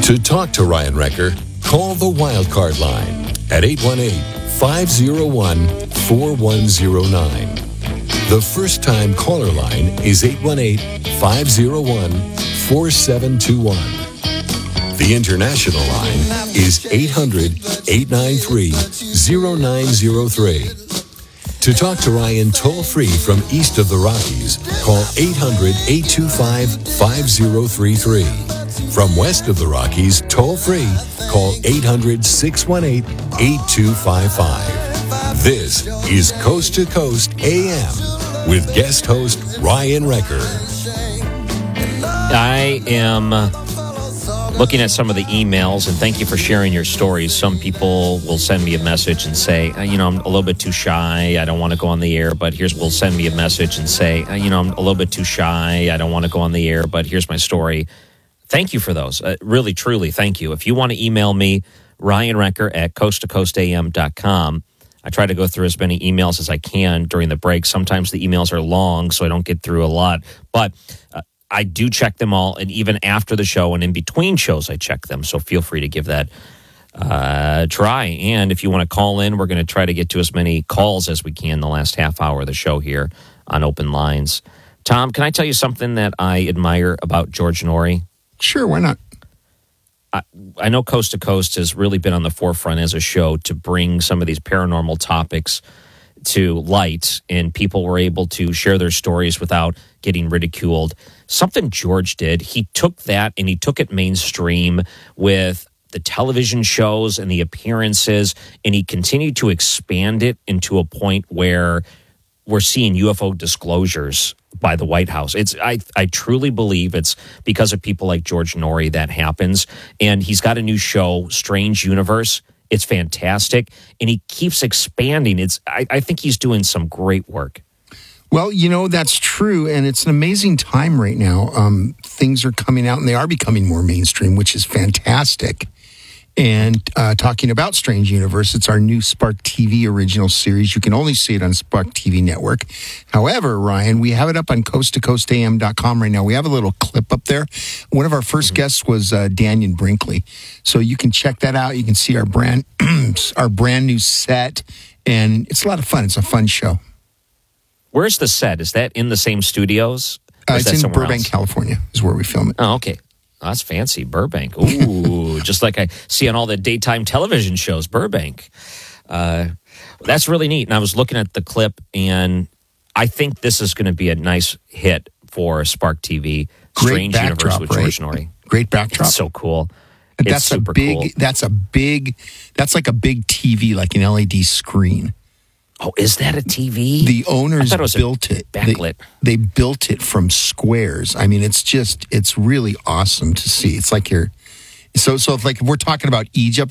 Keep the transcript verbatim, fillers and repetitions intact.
To talk to Ryan Wrecker, call the Wildcard line at eight one eight, five oh one, four one oh nine. The first-time caller line is eight one eight, five oh one, four seven two one. The international line is eight hundred, eight nine three, oh nine oh three. To talk to Ryan toll-free from east of the Rockies, call eight hundred, eight two five, five oh three three. From west of the Rockies, toll-free, call eight hundred, six one eight, eight two five five. This is Coast to Coast A M with guest host Ryan Wrecker. I am looking at some of the emails, and thank you for sharing your stories. Some people will send me a message and say, you know, I'm a little bit too shy. I don't want to go on the air, but here's, will send me a message and say, you know, I'm a little bit too shy. I don't want to go on the air, but here's my story. Thank you for those. Uh, really, truly, thank you. If you want to email me, Ryan Wrecker at coast to coast a m dot com. I try to go through as many emails as I can during the break. Sometimes the emails are long, so I don't get through a lot. But uh, I do check them all, and even after the show and in between shows, I check them. So feel free to give that uh, a try. And if you want to call in, we're going to try to get to as many calls as we can the last half hour of the show here on Open Lines. Tom, can I tell you something that I admire about George Noory? Sure, why not? I, I know Coast to Coast has really been on the forefront as a show to bring some of these paranormal topics to light, and people were able to share their stories without getting ridiculed. Something George did, he took that and he took it mainstream with the television shows and the appearances, and he continued to expand it into a point where we're seeing U F O disclosures by the White House. It's I, I truly believe it's because of people like George Noory that happens. And he's got a new show, Strange Universe. It's fantastic. And he keeps expanding. It's I, I think he's doing some great work. Well, you know, that's true. And it's an amazing time right now. Um, things are coming out and they are becoming more mainstream, which is fantastic. And uh, talking about Strange Universe, it's our new Spark T V original series. You can only see it on Spark T V Network. However, Ryan, we have it up on coast to coast a m dot com right now. We have a little clip up there. One of our first mm-hmm. guests was uh, Daniel Brinkley. So you can check that out. You can see our brand, our brand new set. And it's a lot of fun. It's a fun show. Where's the set? Is that in the same studios? Uh, it's in Burbank, else? California is where we film it. Oh, okay. Oh, that's fancy, Burbank. Ooh, just like I see on all the daytime television shows, Burbank. Uh, that's really neat. And I was looking at the clip, and I think this is going to be a nice hit for Spark T V. Great Strange Universe with George right? Noory. Great backdrop. It's so cool. That's it's super a big. cool. That's a big. That's like a big T V, like an L E D screen. Oh, is that a T V? The owners it built it. Backlit. They, they built it from squares. I mean, it's just, it's really awesome to see. It's like you're, so, so if like if we're talking about Egypt,